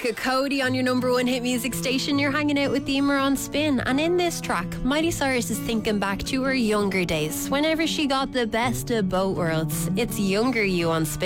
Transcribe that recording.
Cody on your number one hit music station. You're hanging out with Emer on Spin. And in this track, Miley Cyrus is thinking back to her younger days, whenever she got the best of both worlds. It's Younger You on Spin.